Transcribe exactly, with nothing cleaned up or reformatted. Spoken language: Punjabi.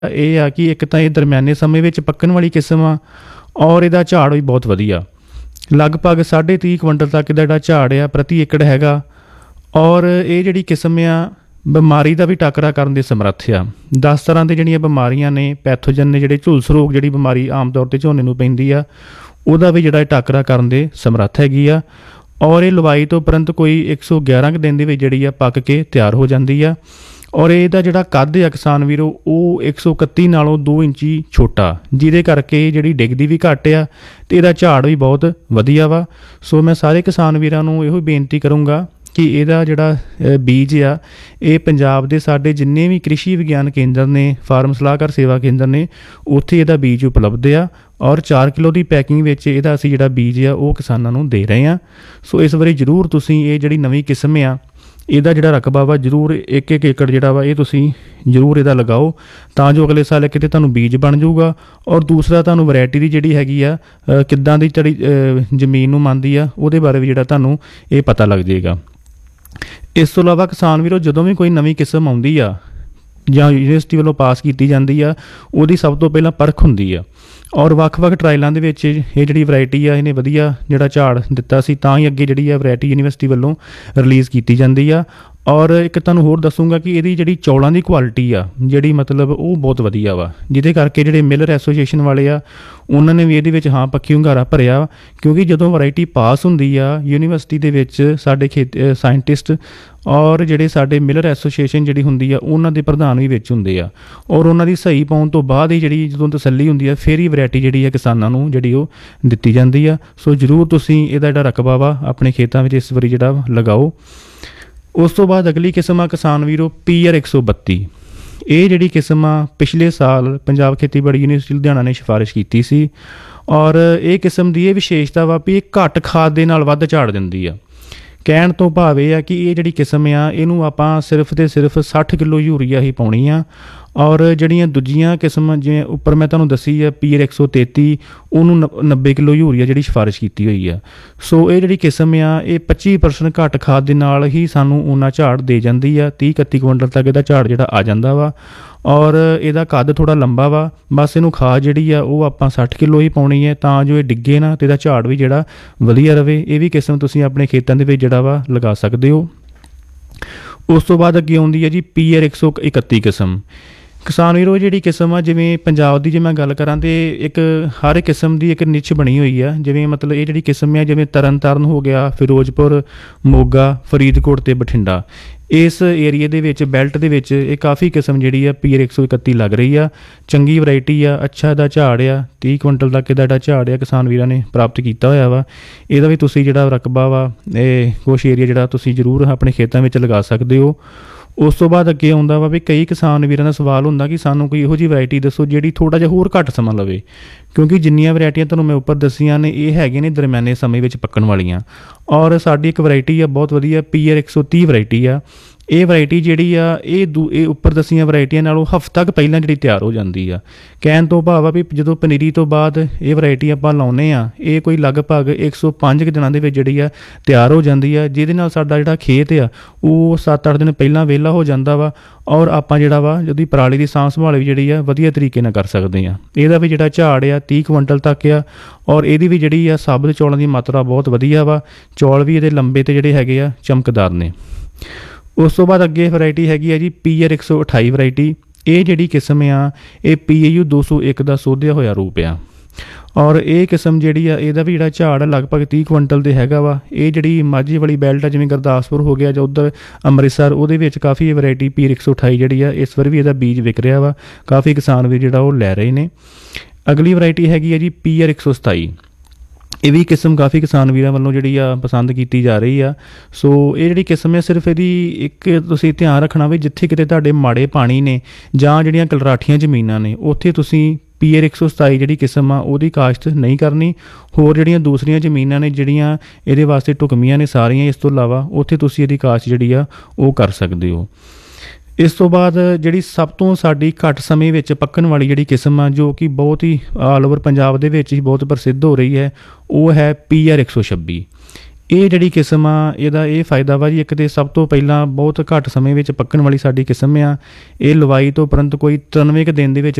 ਇਹ ਆ ਕਿ ਇੱਕ ਤਾਂ ਇਹ ਦਰਮਿਆਨੇ ਸਮੇਂ ਵਿੱਚ ਪੱਕਣ ਵਾਲੀ ਕਿਸਮ ਆ, ਔਰ ਇਹਦਾ ਝਾੜ ਵੀ ਬਹੁਤ ਵਧੀਆ, ਲਗਭਗ ਸਾਢੇ ਤੀਹ ਕੁਇੰਟਲ ਤੱਕ ਇਹਦਾ ਜਿਹੜਾ ਝਾੜ ਆ ਪ੍ਰਤੀ ਏਕੜ ਹੈਗਾ। ਔਰ ਇਹ ਜਿਹੜੀ ਕਿਸਮ ਆ ਬਿਮਾਰੀ ਦਾ ਵੀ ਟਾਕਰਾ ਕਰਨ ਦੇ ਸਮਰੱਥ ਆ। ਦਸ ਤਰ੍ਹਾਂ ਦੇ ਜਿਹੜੀਆਂ ਬਿਮਾਰੀਆਂ ਨੇ, ਪੈਥੋਜਨ ਨੇ, ਜਿਹੜੇ ਝੁਲਸ ਰੋਗ ਜਿਹੜੀ ਬਿਮਾਰੀ ਆਮ ਤੌਰ 'ਤੇ ਝੋਨੇ ਨੂੰ ਪੈਂਦੀ ਆ, ਉਹਦਾ ਵੀ ਜਿਹੜਾ ਇਹ ਟਾਕਰਾ ਕਰਨ ਦੇ ਸਮਰੱਥ ਹੈਗੀ ਆ। ਔਰ ਇਹ ਲਵਾਈ ਤੋਂ ਉਪਰੰਤ ਕੋਈ ਇੱਕ ਸੌ ਗਿਆਰਾਂ ਕੁ ਦਿਨ ਦੇ ਵਿੱਚ ਜਿਹੜੀ ਆ ਪੱਕ ਕੇ ਤਿਆਰ ਹੋ ਜਾਂਦੀ ਆ। ਔਰ ਇਹਦਾ ਜਿਹੜਾ ਕੱਦ ਆ ਕਿਸਾਨ ਵੀਰੋ, ਉਹ ਇੱਕ ਸੌ ਇਕੱਤੀ ਨਾਲੋਂ ਦੋ ਇੰਚੀ ਛੋਟਾ, ਜਿਹਦੇ ਕਰਕੇ ਜਿਹੜੀ ਡਿੱਗਦੀ ਵੀ ਘੱਟ ਆ ਅਤੇ ਇਹਦਾ ਝਾੜ ਵੀ ਬਹੁਤ ਵਧੀਆ ਵਾ। ਸੋ ਮੈਂ ਸਾਰੇ ਕਿਸਾਨ ਵੀਰਾਂ ਨੂੰ ਇਹੋ ਬੇਨਤੀ ਕਰੂੰਗਾ ਕਿ ਇਹਦਾ ਜਿਹੜਾ ਬੀਜ ਆ, ਇਹ ਪੰਜਾਬ ਦੇ ਸਾਡੇ ਜਿੰਨੇ ਵੀ ਕ੍ਰਿਸ਼ੀ ਵਿਗਿਆਨ ਕੇਂਦਰ ਨੇ, ਫਾਰਮ ਸਲਾਹਕਾਰ ਸੇਵਾ ਕੇਂਦਰ ਨੇ, ਉੱਥੇ ਇਹਦਾ ਬੀਜ ਉਪਲਬਧ ਆ। ਔਰ ਚਾਰ ਕਿਲੋ ਦੀ ਪੈਕਿੰਗ ਵਿੱਚ ਇਹਦਾ ਅਸੀਂ ਜਿਹੜਾ ਬੀਜ ਆ ਉਹ ਕਿਸਾਨਾਂ ਨੂੰ ਦੇ ਰਹੇ ਹਾਂ। ਸੋ ਇਸ ਵਾਰੀ ਜ਼ਰੂਰ ਤੁਸੀਂ ਇਹ ਜਿਹੜੀ ਨਵੀਂ ਕਿਸਮ ਆ, ਇਹਦਾ ਜਿਹੜਾ ਰਕਬਾ ਵਾ ਜ਼ਰੂਰ ਇੱਕ ਇੱਕ ਏਕੜ ਜਿਹੜਾ ਵਾ ਇਹ ਤੁਸੀਂ ਜ਼ਰੂਰ ਇਹਦਾ ਲਗਾਓ, ਤਾਂ ਜੋ ਅਗਲੇ ਸਾਲ ਕਿਤੇ ਤੁਹਾਨੂੰ ਬੀਜ ਬਣ ਜਾਊਗਾ। ਔਰ ਦੂਸਰਾ ਤੁਹਾਨੂੰ ਵੈਰਾਇਟੀ ਦੀ ਜਿਹੜੀ ਹੈਗੀ ਆ ਕਿੱਦਾਂ ਦੀ ਜਿਹੜੀ ਜ਼ਮੀਨ ਨੂੰ ਮੰਨਦੀ ਆ, ਉਹਦੇ ਬਾਰੇ ਵੀ ਜਿਹੜਾ ਤੁਹਾਨੂੰ ਇਹ ਪਤਾ ਲੱਗ ਜਾਏਗਾ। ਇਸ ਤੋਂ ਇਲਾਵਾ ਕਿਸਾਨ ਵੀਰੋ, ਜਦੋਂ ਵੀ ਕੋਈ ਨਵੀਂ ਕਿਸਮ ਆਉਂਦੀ ਆ ਜਾਂ ਯੂਨੀਵਰਸਿਟੀ ਵੱਲੋਂ ਪਾਸ ਕੀਤੀ ਜਾਂਦੀ ਆ, ਉਹਦੀ ਸਭ ਤੋਂ ਪਹਿਲਾਂ ਪਰਖ ਹੁੰਦੀ ਆ। ਔਰ ਵੱਖ-ਵੱਖ ਟਰਾਇਲਾਂ ਦੇ ਵਿੱਚ ਇਹ ਜਿਹੜੀ ਵੈਰਾਇਟੀ ਆ, ਇਹਨੇ ਵਧੀਆ ਜਿਹੜਾ ਝਾੜ ਦਿੱਤਾ ਸੀ, ਤਾਂ ਹੀ ਅੱਗੇ ਜਿਹੜੀ ਆ ਵੈਰਾਇਟੀ ਯੂਨੀਵਰਸਿਟੀ ਵੱਲੋਂ ਰਿਲੀਜ਼ ਕੀਤੀ ਜਾਂਦੀ ਆ। ਔਰ ਇੱਕ ਤੁਹਾਨੂੰ ਹੋਰ ਦੱਸੂੰਗਾ ਕਿ ਇਹਦੀ ਜਿਹੜੀ ਚੌਲਾਂ ਦੀ ਕੁਆਲਿਟੀ ਆ, ਜਿਹੜੀ ਮਤਲਬ ਉਹ ਬਹੁਤ ਵਧੀਆ ਵਾ, ਜਿਹਦੇ ਕਰਕੇ ਜਿਹੜੇ ਮਿਲਰ ਐਸੋਸੀਏਸ਼ਨ ਵਾਲੇ ਆ, ਉਹਨਾਂ ਨੇ ਵੀ ਇਹਦੇ ਵਿੱਚ ਹਾਂ ਪੱਖੀ ਹੁੰਗਾਰਾ ਭਰਿਆ। ਕਿਉਂਕਿ ਜਦੋਂ ਵੈਰਾਇਟੀ ਪਾਸ ਹੁੰਦੀ ਆ ਯੂਨੀਵਰਸਿਟੀ ਦੇ ਵਿੱਚ, ਸਾਡੇ ਖੇਤ ਸਾਇੰਟਿਸਟ ਔਰ ਜਿਹੜੇ ਸਾਡੇ ਮਿਲਰ ਐਸੋਸੀਏਸ਼ਨ ਜਿਹੜੀ ਹੁੰਦੀ ਆ, ਉਹਨਾਂ ਦੇ ਪ੍ਰਧਾਨ ਵੀ ਵਿੱਚ ਹੁੰਦੇ ਆ। ਔਰ ਉਹਨਾਂ ਦੀ ਸਹੀ ਪਾਉਣ ਤੋਂ ਬਾਅਦ ਹੀ ਜਿਹੜੀ ਜਦੋਂ ਤਸੱਲੀ ਹੁੰਦੀ ਆ, ਫਿਰ ਹੀ ਵੈਰਾਇਟੀ ਜਿਹੜੀ ਆ ਕਿਸਾਨਾਂ ਨੂੰ ਜਿਹੜੀ ਉਹ ਦਿੱਤੀ ਜਾਂਦੀ ਆ। ਸੋ ਜ਼ਰੂਰ ਤੁਸੀਂ ਇਹਦਾ ਜਿਹੜਾ ਰਕਬਾ ਵਾ ਆਪਣੇ ਖੇਤਾਂ ਵਿੱਚ ਇਸ ਵਾਰੀ ਜਿਹੜਾ ਲਗਾਓ। ਉਸ ਤੋਂ ਬਾਅਦ ਅਗਲੀ ਕਿਸਮ ਆ ਕਿਸਾਨ ਵੀਰੋ, ਪੀ ਆਰ ਇੱਕ ਸੌ ਬੱਤੀ। ਇਹ ਜਿਹੜੀ ਕਿਸਮ ਆ ਪਿਛਲੇ ਸਾਲ ਪੰਜਾਬ ਖੇਤੀਬਾੜੀ ਯੂਨੀਵਰਸਿਟੀ ਲੁਧਿਆਣਾ ਨੇ ਸਿਫਾਰਿਸ਼ ਕੀਤੀ ਸੀ। ਔਰ ਇਹ ਕਿਸਮ ਦੀ ਇਹ ਵਿਸ਼ੇਸ਼ਤਾ ਵਾ ਵੀ ਇਹ ਘੱਟ ਖਾਦ ਦੇ ਨਾਲ ਵੱਧ ਝਾੜ ਦਿੰਦੀ ਆ। ਕਹਿਣ ਤੋਂ ਭਾਵ ਇਹ ਆ ਕਿ ਇਹ ਜਿਹੜੀ ਕਿਸਮ ਆ, ਇਹਨੂੰ ਆਪਾਂ ਸਿਰਫ ਅਤੇ ਸਿਰਫ ਸੱਠ ਕਿਲੋ ਯੂਰੀਆ ਹੀ ਪਾਉਣੀ ਆ। ਔਰ ਜਿਹੜੀਆਂ ਦੂਜੀਆਂ ਕਿਸਮ ਜਿਵੇਂ ਉੱਪਰ ਮੈਂ ਤੁਹਾਨੂੰ ਦੱਸੀ ਆ ਪੀ ਆਰ ਇੱਕ ਸੌ ਤੇਤੀ, ਉਹਨੂੰ ਨ ਨੱਬੇ ਕਿਲੋ ਯੂਰੀਆ ਜਿਹੜੀ ਸਿਫਾਰਿਸ਼ ਕੀਤੀ ਹੋਈ ਆ। ਸੋ ਇਹ ਜਿਹੜੀ ਕਿਸਮ ਆ, ਇਹ ਪੱਚੀ ਪਰਸੈਂਟ ਘੱਟ ਖਾਦ ਦੇ ਨਾਲ ਹੀ ਸਾਨੂੰ ਓਨਾ ਝਾੜ ਦੇ ਜਾਂਦੀ ਆ। ਤੀਹ ਇਕੱਤੀ ਕੁਇੰਟਲ ਤੱਕ ਇਹਦਾ ਝਾੜ ਜਿਹੜਾ ਆ ਜਾਂਦਾ ਵਾ। ਔਰ ਇਹਦਾ ਕੱਦ ਥੋੜ੍ਹਾ ਲੰਬਾ ਵਾ। ਬਸ ਇਹਨੂੰ ਖਾਦ ਜਿਹੜੀ ਆ ਉਹ ਆਪਾਂ ਸੱਠ ਕਿਲੋ ਹੀ ਪਾਉਣੀ ਹੈ, ਤਾਂ ਜੋ ਇਹ ਡਿੱਗੇ ਨਾ ਅਤੇ ਇਹਦਾ ਝਾੜ ਵੀ ਜਿਹੜਾ ਵਧੀਆ ਰਹੇ। ਇਹ ਵੀ ਕਿਸਮ ਤੁਸੀਂ ਆਪਣੇ ਖੇਤਾਂ ਦੇ ਵਿੱਚ ਜਿਹੜਾ ਵਾ ਲਗਾ ਸਕਦੇ ਹੋ। ਉਸ ਤੋਂ ਬਾਅਦ ਅੱਗੇ ਆਉਂਦੀ ਹੈ ਜੀ ਪੀ ਆਰ ਇੱਕ ਸੌ ਇਕੱਤੀ ਕਿਸਮ। ਕਿਸਾਨ ਵੀਰੋ, ਜਿਹੜੀ ਕਿਸਮ ਆ, ਜਿਵੇਂ ਪੰਜਾਬ ਦੀ ਜੇ ਮੈਂ ਗੱਲ ਕਰਾਂ ਤਾਂ ਇੱਕ ਹਰ ਕਿਸਮ ਦੀ ਇੱਕ ਨਿੱਛ ਬਣੀ ਹੋਈ ਆ। ਜਿਵੇਂ ਮਤਲਬ ਇਹ ਜਿਹੜੀ ਕਿਸਮ ਆ, ਜਿਵੇਂ ਤਰਨ ਤਾਰਨ ਹੋ ਗਿਆ, ਫਿਰੋਜ਼ਪੁਰ, ਮੋਗਾ, ਫਰੀਦਕੋਟ ਅਤੇ ਬਠਿੰਡਾ, ਇਸ ਏਰੀਏ ਦੇ ਵਿੱਚ ਬੈਲਟ ਦੇ ਵਿੱਚ ਇਹ ਕਾਫੀ ਕਿਸਮ ਜਿਹੜੀ ਆ ਪੀ ਆਰ ਇੱਕ ਸੌ ਇਕੱਤੀ ਲੱਗ ਰਹੀ ਆ। ਚੰਗੀ ਵੈਰਾਇਟੀ ਆ, ਅੱਛਾ ਇਹਦਾ ਝਾੜ ਆ, ਤੀਹ ਕੁਇੰਟਲ ਤੱਕ ਇਹਦਾ ਜਿਹੜਾ ਝਾੜ ਆ ਕਿਸਾਨ ਵੀਰਾਂ ਨੇ ਪ੍ਰਾਪਤ ਕੀਤਾ ਹੋਇਆ ਵਾ। ਇਹਦਾ ਵੀ ਤੁਸੀਂ ਜਿਹੜਾ ਰਕਬਾ ਵਾ, ਇਹ ਕੁਛ ਏਰੀਆ ਜਿਹੜਾ ਤੁਸੀਂ ਜ਼ਰੂਰ ਆਪਣੇ ਖੇਤਾਂ ਵਿੱਚ ਲਗਾ ਸਕਦੇ ਹੋ। ਉਸ ਤੋਂ ਬਾਅਦ ਅੱਗੇ ਆਉਂਦਾ ਵਾ ਵੀ ਕਈ ਕਿਸਾਨ ਵੀਰਾਂ ਦਾ ਸਵਾਲ ਹੁੰਦਾ ਕਿ ਸਾਨੂੰ ਕੋਈ ਇਹੋ ਜਿਹੀ ਵੈਰਾਇਟੀ ਦੱਸੋ ਜਿਹੜੀ ਥੋੜ੍ਹਾ ਜਿਹਾ ਹੋਰ ਘੱਟ ਸਮਾਂ ਲਵੇ। ਕਿਉਂਕਿ ਜਿੰਨੀਆਂ ਵੈਰਾਇਟੀਆਂ ਤੁਹਾਨੂੰ ਮੈਂ ਉੱਪਰ ਦੱਸੀਆਂ ਨੇ, ਇਹ ਹੈਗੇ ਨੇ ਦਰਮਿਆਨੇ ਸਮੇਂ ਵਿੱਚ ਪੱਕਣ ਵਾਲੀਆਂ। ਔਰ ਸਾਡੀ ਇੱਕ ਵੈਰਾਇਟੀ ਆ ਬਹੁਤ ਵਧੀਆ, ਪੀ ਆਰ ਇੱਕ ਸੌ ਤੀਹ ਵੈਰਾਇਟੀ ਆ। ਇਹ ਵੈਰਾਇਟੀ ਜਿਹੜੀ ਆ, ਇਹ ਦੂ ਇਹ ਉੱਪਰ ਦੱਸੀਆਂ ਵੈਰਾਇਟੀਆਂ ਨਾਲੋਂ ਹਫ਼ਤਾ ਕੁ ਪਹਿਲਾਂ ਜਿਹੜੀ ਤਿਆਰ ਹੋ ਜਾਂਦੀ ਆ। ਕਹਿਣ ਤੋਂ ਭਾਵ ਆ ਵੀ ਜਦੋਂ ਪਨੀਰੀ ਤੋਂ ਬਾਅਦ ਇਹ ਵੈਰਾਇਟੀ ਆਪਾਂ ਲਾਉਂਦੇ ਹਾਂ, ਇਹ ਕੋਈ ਲਗਭਗ ਇੱਕ ਸੌ ਪੰਜ ਕੁ ਦਿਨਾਂ ਦੇ ਵਿੱਚ ਜਿਹੜੀ ਆ ਤਿਆਰ ਹੋ ਜਾਂਦੀ ਆ, ਜਿਹਦੇ ਨਾਲ ਸਾਡਾ ਜਿਹੜਾ ਖੇਤ ਆ ਉਹ ਸੱਤ ਅੱਠ ਦਿਨ ਪਹਿਲਾਂ ਵਿਹਲਾ ਹੋ ਜਾਂਦਾ ਵਾ। ਔਰ ਆਪਾਂ ਜਿਹੜਾ ਵਾ ਉਹਦੀ ਪਰਾਲੀ ਦੀ ਸਾਂਭ ਸੰਭਾਲ ਵੀ ਜਿਹੜੀ ਆ ਵਧੀਆ ਤਰੀਕੇ ਨਾਲ ਕਰ ਸਕਦੇ ਹਾਂ। ਇਹਦਾ ਵੀ ਜਿਹੜਾ ਝਾੜ ਆ ਤੀਹ ਕੁਇੰਟਲ ਤੱਕ ਆ। ਔਰ ਇਹਦੀ ਵੀ ਜਿਹੜੀ ਆ ਸਾਬਤ ਚੌਲਾਂ ਦੀ ਮਾਤਰਾ ਬਹੁਤ ਵਧੀਆ ਵਾ। ਚੌਲ ਵੀ ਇਹਦੇ ਲੰਬੇ ਅਤੇ ਜਿਹੜੇ ਹੈਗੇ ਆ ਚਮਕਦਾਰ ਨੇ। ਉਸ ਤੋਂ ਬਾਅਦ ਅੱਗੇ ਵੈਰਾਇਟੀ ਹੈਗੀ ਆ ਜੀ ਪੀ ਆਰ ਇੱਕ ਸੌ ਅਠਾਈ ਵੈਰਾਇਟੀ। ਇਹ ਜਿਹੜੀ ਕਿਸਮ ਆ, ਇਹ ਪੀ ਏ ਯੂ ਦੋ ਸੌ ਇੱਕ ਦਾ ਸੋਧਿਆ ਹੋਇਆ ਰੂਪ ਆ। ਔਰ ਇਹ ਕਿਸਮ ਜਿਹੜੀ ਆ, ਇਹਦਾ ਵੀ ਜਿਹੜਾ ਝਾੜ ਲਗਭਗ ਤੀਹ ਕੁਇੰਟਲ ਦੇ ਹੈਗਾ ਵਾ। ਇਹ ਜਿਹੜੀ ਮਾਝੇ ਵਾਲੀ ਬੈਲਟ ਆ, ਜਿਵੇਂ ਗੁਰਦਾਸਪੁਰ ਹੋ ਗਿਆ ਜਾਂ ਉੱਧਰ ਅੰਮ੍ਰਿਤਸਰ, ਉਹਦੇ ਵਿੱਚ ਕਾਫੀ ਵੈਰਾਇਟੀ ਪੀ ਆਰ ਇੱਕ ਸੌ ਅਠਾਈ ਜਿਹੜੀ ਆ ਇਸ ਵਾਰ ਵੀ ਇਹਦਾ ਬੀਜ ਵਿਕ ਰਿਹਾ ਵਾ। ਕਾਫੀ ਕਿਸਾਨ ਵੀ ਜਿਹੜਾ ਉਹ ਲੈ ਰਹੇ ਨੇ। ਅਗਲੀ ਵੈਰਾਇਟੀ ਹੈਗੀ ਆ ਜੀ ਪੀ ਆਰ ਇੱਕ ਸੌ ਸਤਾਈ। ਇਹ ਵੀ ਕਿਸਮ ਕਾਫੀ ਕਿਸਾਨ ਵੀਰਾਂ ਵੱਲੋਂ ਜਿਹੜੀ ਆ ਪਸੰਦ ਕੀਤੀ ਜਾ ਰਹੀ ਆ। ਸੋ ਇਹ ਜਿਹੜੀ ਕਿਸਮ ਹੈ, ਸਿਰਫ ਇਹਦੀ ਇੱਕ ਤੁਸੀਂ ਧਿਆਨ ਰੱਖਣਾ ਵੀ ਜਿੱਥੇ ਕਿਤੇ ਤੁਹਾਡੇ ਮਾੜੇ ਪਾਣੀ ਨੇ ਜਾਂ ਜਿਹੜੀਆਂ ਕਲਰਾਠੀਆਂ ਜ਼ਮੀਨਾਂ ਨੇ, ਉੱਥੇ ਤੁਸੀਂ ਪੀ ਆਰ ਇੱਕ ਸੌ ਸਤਾਈ ਜਿਹੜੀ ਕਿਸਮ ਆ ਉਹਦੀ ਕਾਸ਼ਤ ਨਹੀਂ ਕਰਨੀ। ਹੋਰ ਜਿਹੜੀਆਂ ਦੂਸਰੀਆਂ ਜ਼ਮੀਨਾਂ ਨੇ ਜਿਹੜੀਆਂ ਇਹਦੇ ਵਾਸਤੇ ਢੁਕਵੀਆਂ ਨੇ ਸਾਰੀਆਂ, ਇਸ ਤੋਂ ਇਲਾਵਾ ਉੱਥੇ ਤੁਸੀਂ ਇਹਦੀ ਕਾਸ਼ਤ ਜਿਹੜੀ ਆ ਉਹ ਕਰ ਸਕਦੇ ਹੋ। ਇਸ ਤੋਂ ਬਾਅਦ ਜਿਹੜੀ ਸਭ ਤੋਂ ਸਾਡੀ ਘੱਟ ਸਮੇਂ ਵਿੱਚ ਪੱਕਣ ਵਾਲੀ ਜਿਹੜੀ ਕਿਸਮ ਆ, ਜੋ ਕਿ ਬਹੁਤ ਹੀ ਆਲ ਓਵਰ ਪੰਜਾਬ ਦੇ ਵਿੱਚ ਹੀ ਬਹੁਤ ਪ੍ਰਸਿੱਧ ਹੋ ਰਹੀ ਹੈ, ਉਹ ਹੈ ਪੀ ਆਰ ਇੱਕ ਸੌ ਛੱਬੀ। ਇਹ ਜਿਹੜੀ ਕਿਸਮ ਆ ਇਹਦਾ ਇਹ ਫਾਇਦਾ ਵਾ ਜੀ, ਇੱਕ ਤਾਂ ਸਭ ਤੋਂ ਪਹਿਲਾਂ ਬਹੁਤ ਘੱਟ ਸਮੇਂ ਵਿੱਚ ਪੱਕਣ ਵਾਲੀ ਸਾਡੀ ਕਿਸਮ ਆ। ਇਹ ਲਵਾਈ ਤੋਂ ਉਪਰੰਤ ਕੋਈ ਤਰਾਨਵੇਂ ਕੁ ਦਿਨ ਦੇ ਵਿੱਚ